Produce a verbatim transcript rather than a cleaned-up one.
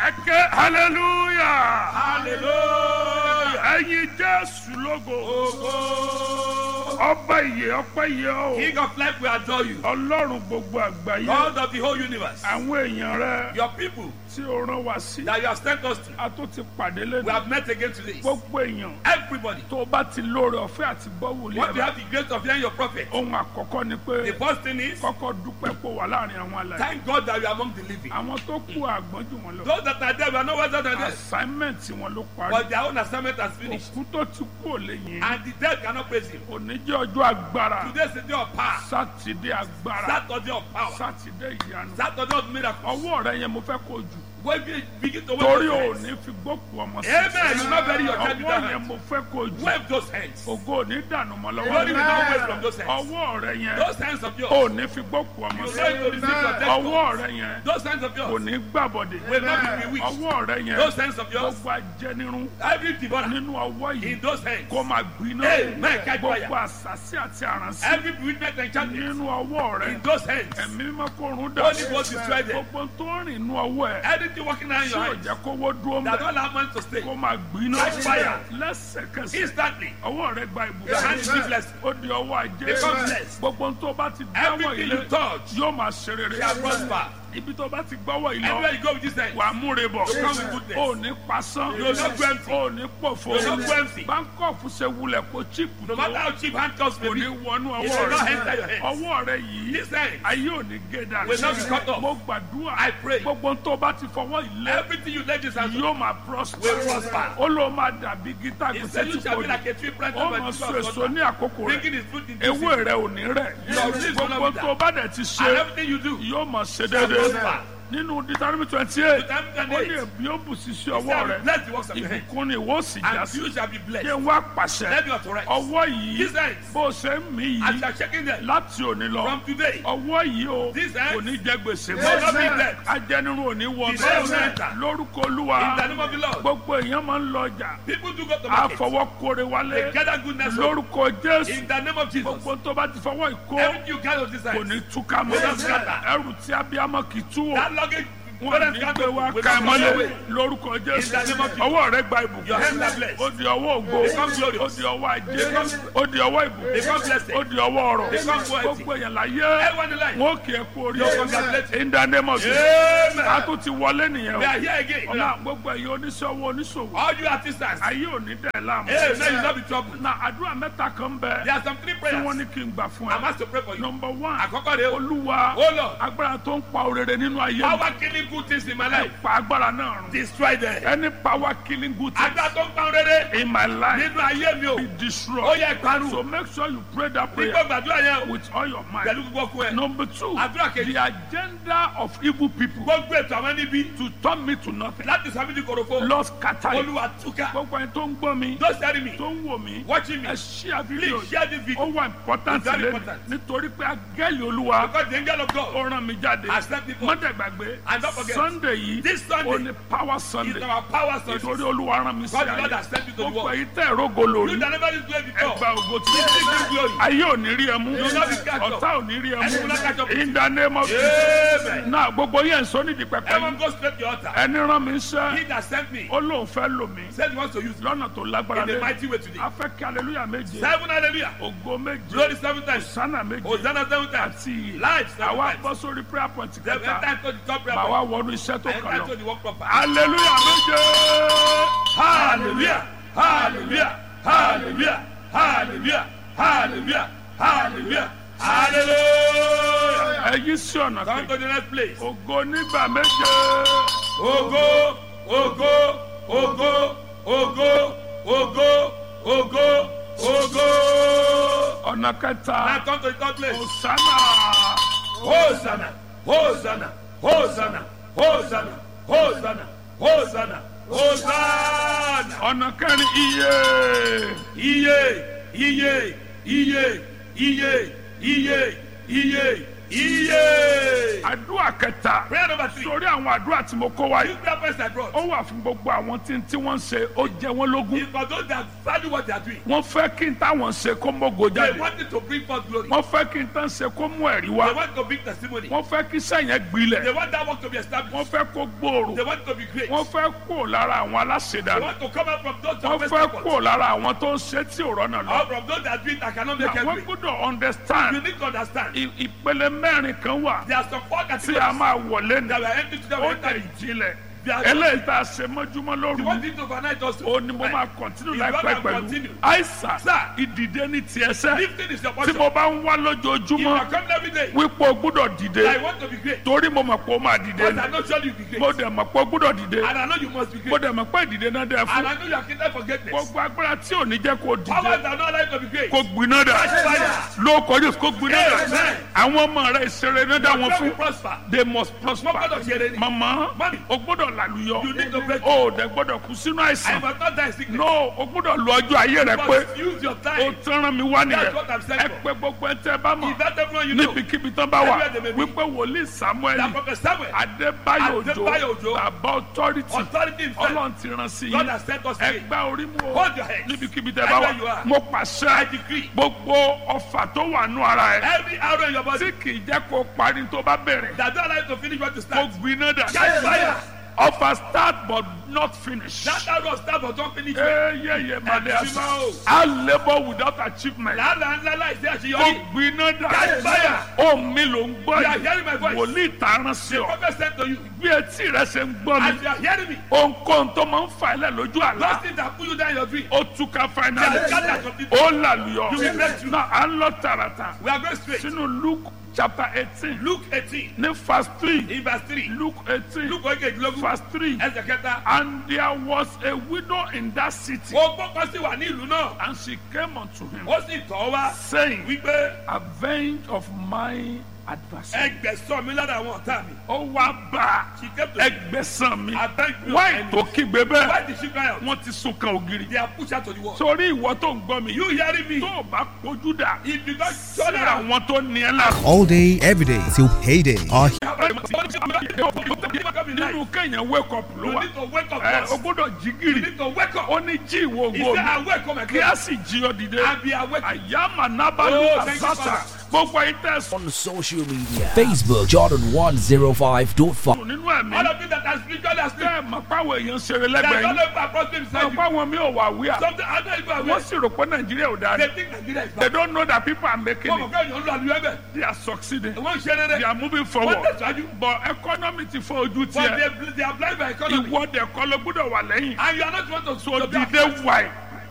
Ẹ̀kẹ́ hallelujah. Hallelujah. Ẹ̀yin Jésù lógo. Ogo. Ọba ìyè ọpẹ́ yẹ ọ́. King of life, we adore you. Ọlọ́run gbogbo àgbáyé. God of the whole universe. Àwọn èèyàn rẹ Your people tí o rán wa sí. that you have sent us to, A tó ti pàdé we lẹ́nu. have met again today. Gbogbo èèyàn Everybody, tó o bá ti lóore ọ̀fẹ́ àti gbọ́ wòlíì what you ẹ̀ bá. have the grace of hearing your prophet. Ohun àkọ́kọ́ ni The pé first thing is, kọ́kọ́ dúpẹ́ pò wà láàrin àwọn alàyè. thank God that you are among the living. Àwọn tó kú àgbọ́n jù wọn lọ. Those that are there, we are not wiser than them. Assignment wọn ló parí. But their own assignment has finished. Òkú tó ti kú ò lè yìn. And the dead cannot praise him. Òní jẹ́ ọjọ́ agbára. Today is the day of power. Sátidé agbára. Saturday of power. Sátidé ìyanu. Saturday of miracles. Ọwọ́ rẹ yẹn mo fẹ́ kó jù. When you begin to Torí wave ò those ní hands. fi gbókù ọmọ sí. Amen. You not bury your child with Ọwọ́ that yẹn hand. mo fẹ́ kó jù. Wave those hands. Ògo ò ní dànù mọ́ Glory lọ́wọ́. will not waste from those hands. Ọwọ́ rẹ yẹn Those hands of yours. ò ní fi gbókù ọmọ You sí. going to receive your testimony. Ọwọ́ rẹ yẹn Those hands of kò yours ní gbàbọ̀dé. will not be bewitched. Ọwọ́ rẹ yẹn Those hands of yours, gbogbo ajẹnirun every devourer nínú ọwọ́ yìí in those hands, kó máa gbiná. Amen. Catch fire. Gbogbo àṣàsí àti àrànsí every bewitchment and enchantment nínú ọwọ́ rẹ. in those hands, Ẹ̀mí mímọ́ kó run dà. Holy Ghost destroy them. Gbogbo tó rìn nínú ọwọ́ ẹ̀ Anything working around tí your ò hands jẹ́ kówó dúró that mẹ́ don't allow man to stay, kó máa gbiná. Catch fire. Lẹ́sẹ̀kẹsẹ̀ instantly, ọwọ́ rẹ gba your hand is ìbùkún. blessed. Ó di ọwọ́ ajé. Become blessed. Gbogbo tó bá ti dáwọ́ Everything ilé you touch yóò máa ṣe rere. shall prosper. Ibi tó bá ti gbọ́wọ́ ilé Everywhere you go with this hand, wà á múre bọ̀. Come with goodness. Ó ní pasán. You will not go empty. Ó ní pòfo. You will not go empty. Báńkọ̀fù ṣe wulẹ̀ kó chíìpù no tó. matter how cheap handcuffs may Kò be, ní wọnú it ọwọ́ will not rẹ. enter your hands. Ọwọ́ rẹ yìí This hand ayé ò ní gé dànù. will not be cut off. Mo gbàdúrà. I pray. Gbogbo tó bá ti fọwọ́ ilé Everything you lay this hand on yóò máa prosper. will prosper. Ó ló máa dàbí gítà He gbèsè said, tí you shall kò be ní. like a tree planted Ó by máa the so river of èso water, ní àkókò rẹ̀. bringing his fruit in due Ewé season. rẹ̀ ò ní rẹ̀. Your leaves will Gbogbo not be tó down. bá dẹ̀ ti And ṣe everything you do, yóò máa ṣe shall déédéé. prosper. Nínú Deuteronomy twenty eight Deuteronomy ó ní twenty-eight, èbí ó bù sí sí he ọwọ́ said, rẹ̀. bless the works of your hands, Ìbùkún ni ìwọ sì já and sí. you shall be Kí blessed. n wá pàṣẹ Let me authorize. ọwọ́ yìí These hands, bó ṣe ń mí as you yìí are shaking them láti òní lọ. from today, Ọwọ́ yìí o These hands kò ní jẹ gbèsè will not be mọ́. dead. Ajẹnirun ò ní wọ The devil will bẹ́ẹ̀. enter. Lórúkọ In the Olúwa name of the Lord, gbogbo èèyàn máa ń lọ ọjà. people do go to market. Àfọwọ́kore They wálé. gather goodness home. Lórúkọ Jésù In the name of Jesus, gbogbo tó bá ti fọwọ́ ìkó everything you gather with this kò hand, ní túká will not mọ́. scatter. Ẹrù tí abiyamọ kì í tú wò. That luggage, Wọ́n parents ní can't gbé wá go ká ẹ without mọ́lẹ̀ away. lórúkọ In Jésù. the name of Jesus. Ọwọ́ rẹ gba ìbùkún. Your hands are blessed. Ó di ọwọ́ ògo. Become glorious. Ó di ọwọ́ ajé. Ó di ọwọ́ ìbùkún. Become blessed. Ó di ọwọ́ ọrọ̀. Become wealthy. Gbogbo èèyàn láyé Everyone in life, wọn kì í kú Your orí. congratulations. In the name of Jesus. Amen. A tún ti wọlé nìyẹn we o. are here again. Ọ̀la gbogbo ẹ̀yin oníṣòwò oníṣòwò. All you artisans, Ayé ò ní dẹ̀ láàmú. hey, may you not be troubled. Na àdúrà mẹ́ta kan bẹ There are some three tí prayers wọ́n ní kí n gbà fún I'm ẹ. asked to pray for you. Number one, Àkọ́kọ́ rẹ̀ o, Olúwa oh Lord, agbára tó ń pa òrèrè nínú ayé mi. power killing good things in my Ẹ life, pa agbára náà run. destroy them. Any power killing good things Agbára tó ń pa rere in my life nínú ayé mi o, be ó destroyed. yẹ ìparun. So make sure you pray that prayer Nígbà gbàdúrà yẹn o, with all your mind. pẹ̀lú gbogbo ọkùn ẹ̀. Number two, Àdúrà kejì, the agenda of evil people gbogbo ètò àwọn níbi to turn me to nothing. láti sàmì ní korofo. Lord scatter it. Olúwa túká. Gbogbo ẹni tó ń gbọ́ mi, Those hearing me, tó ń wò mí, watching me, ẹ share video please share this ó video wà important It's very lẹ́nu important. nítorí pé agẹ́lì Olúwa because the angel of God ó rán mi jáde. has sent people. Mọ́tẹ̀gbàgbé And don't forget, Sunday yìí this Sunday ó ní power is Sunday. our power Sunday. Nítorí Olúwa rán mi sí God the Lord ayé. has sent you to the Gbogbo world. èyí tẹ̀ rógo You lórí. that never did glory before. Ẹgbà ògo tí Receive glory. ayé ò ní rí ẹ mú. will not be catch up. Ọ̀tá ò ní rí ẹ And you will not catch up. mú. In the name of Jesus. Amen. Náà gbogbo yẹn sọ nídìí pẹpẹ Everyone yìí. go straight to the altar. Ẹni rán mi iṣẹ́. He that sent me Ó lóun fẹ́ lò mí. said he wants to use me Lọ́nà tó lágbára in a lé. mighty way today. A fẹ́ kí hallelujah méje. Seven hallelujah. Ògo méje. Glory seven times. Sánà méje. Hosanna seven times. Àti ìyè. Life seven Àwa times. bọ́ sórí prayer point Then kẹta. enter into the top prayer Màá point. wá wọnú iṣẹ́ tó And kàn enter into lọ. the work proper. Hallelujah méje. Hallelujah. Hallelujah. Hallelujah. Hallelujah. Hallelujah. Hallelujah. Hallelujah. Ẹ yí sí ọ̀nà Come kejì. to the next place. Ògo nígbà méje. Ògo, ògo, ògo, ògo, ògo, ògo, ògo. Ọ̀nà kẹta. Now come to the third place. Hosanna. Hosanna, Hosanna, Hosanna, Hosanna, Hosanna, Hosanna, Hosanna. Ọ̀nà kẹrin iye. Iye, iye, iye, iye, iye, iye, Iye. àdúrà kẹta Prayer number three. sórí àwọn àdúrà tí mo kó wáyé This prayer point I brought. ó wà fún gbogbo àwọn tí tí wọ́n ń ṣe ó jẹ wọ́n lógún It's for those that value what they are doing. wọ́n fẹ́ kí n táwọn ṣe kó mógo They jáde want it to bring forth glory. wọ́n fẹ́ kí n tán ṣe kó mú ẹ̀rí They wá want to bring testimony. wọ́n fẹ́ kí sẹ́yìn gbilẹ̀ They want that work to be established. wọ́n fẹ́ kó gbòòrò They want it to be great. wọ́n fẹ́ kó lára àwọn They aláṣẹdànù want to come out from those wọ́n that fẹ́ face kó lára àwọn tó ń ṣe tí ò rọ́nà lọ or from those that do it that cannot make wọ́n it. gbọ́dọ̀ You understand need to understand. i- ìpele mẹ́rin kan wà There are some four tí a categories máa wọlé ní that were empty to them ó every dẹ̀ time. ìjìnlẹ̀ They are eléyìí tá a ṣe mọ́júmọ́ You lóru want it to overnight also. ó ní mo máa kọ̀ntínú If láìpẹ́ God can pẹ̀lú continue. àìsàn Sir. ìdìde ní tiẹ̀ sẹ́ Lifting is your tí portion. mo bá ń wá If you lójoojúmọ́ are coming every day, wípé o gbúdọ̀ dìde I want to be great. torí mo mọ̀ pé o máa dìde But ni I know surely you will be mo great. dẹ̀ mọ̀ pé o gbúdọ̀ dìde And I know you must be mo great. dẹ̀ mọ̀ pé ìdìde náà dẹ̀ And fún I know you are created for greatness. gbogbo agbára tí ò ní jẹ́ kó o Powers dìde that are not allowed to be great. kó gbiná dà Fire. ló kọjú kó gbiná dà Amen. àwọn ọmọ rẹ ìṣeré náà dá wọn Your fún will prosper. they must prosper Wọ́n gbọ́dọ̀ ṣe eré ni. mama Mommy. o gbọ́dọ̀ làlùyọ You need to break. o dẹ̀ gbọ́dọ̀ kú sínú I àìsàn must not die in sickness. no o gbọ́dọ̀ lu ọjọ́ ayé rẹ You pé must use your o time. tẹ́ràn mi wá That's nìyẹn what I'm saying ẹ for. pé gbogbo ẹ tẹ́ bá mọ̀ If that everyone you know, níbikíbi tán bá wà Everywhere they may be. wípé wòlíì samuel that Prophet Samuel, adébáyò Adébáyò òjò Òjó, bàbá authority authority himself, ọlọ́run ti rán sí God yín has sent us ẹ today. gbá orí mu o Hold your heads. níbikíbi tẹ́ bá Everywhere you wà are. mo I pàṣẹ decree. gbogbo ọfà tó wà nù ara ẹ Every arrow in your body tí kì í jẹ́ kó parí tó bá bẹ̀rẹ̀ that don't allow you to finish what you mo start. gbiná dà Catch fire. ọfà start but not finish. That arrow start but don't finish. eyeye malaya Ẹ̀sìn o. I labour without achievement. Làálàá ńlá láìsí mo àṣeyọrí. gbiná dà Catch fire. ohùn mi ló ń gbọ́ You are hearing my voice. wòlíì tààràn sí The ọ prophet sent to you. bí etí rẹ ṣe ń gbọ́ As mi you are hearing me, ohunkóhun tó máa ń fa ilẹ̀ lójú those àlá things that put you down in your dream, ó túká they are finally scattered completely. ó làlùyọ You will break through. náà à ń lọ tààràtà We are going straight. sínú Luke chapter eighteen Luke eighteen, ní verse three in verse three. Luke eighteen Luke oyekejilogun, verse three ẹsẹ̀ kẹta. and there was a widow in that city Ogbó kan sì wà ní ìlú náà. and she came unto him Ó sì tọ̀ ọ́ wá saying wípé avenge of my adversary. ẹgbẹ̀sán mi lára àwọn ọ̀tá mi. ó wá bá She came to me. ẹgbẹ̀sán mi Avenge me of wáì enemy. tó kígbe bẹ́ẹ̀ Why did she cry out? wọ́n ti sún kan ògiri. They are pushed out to the wall. torí ìwọ tó ń gbọ́ mi You hearing me? tó o bá kojú dà If you don't sí turn around, àwọn tó ní ẹ lára. All day, every day till payday. Our nínú kéèyàn wake up ló you wà need to wake up ẹ o first. gbọ́dọ̀ jí You gìrì need to wake up. ó ní jí ìwọ He ògo said, mi I wake up my kí a sì jí ọ dìde and be awake. àyàmà nábàlú Oh, thank you, àsásà Father. gbogbo ayé tẹ̀sán on social media. Facebook Jordan one oh five point five. nínú ẹ̀mí All of you that are spiritually asleep, bẹ́ẹ̀ mọ̀ páwọn èèyàn ṣeré that lẹ́gbẹ̀ẹ́ don't yín know approach them mọ̀ beside you. páwọn mi ò wà wíà Something I don't even wọ́n aware. sì rò pé nàìjíríà ò dáa They ni think Nigeria is they bad. don't know that people are making Wọ́n mọ̀ it pé èèyàn ń lo àlùyọ bẹ̀. they are succeeding Wọ́n ń ṣe rere. they are moving Wọ́n forward tẹ̀síwájú. but economy ti fọ́ ojú But tiẹ̀ they they are blind by economy. ìwọ dẹ̀ kọ́ ló gbọ́dọ̀ wà lẹ́yìn And you are not want to so to be dìde wàì